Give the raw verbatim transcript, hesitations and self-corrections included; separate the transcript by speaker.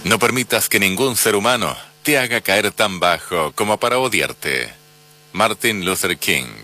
Speaker 1: No permitas que ningún ser humano te haga caer tan bajo como para odiarte. Martin Luther King.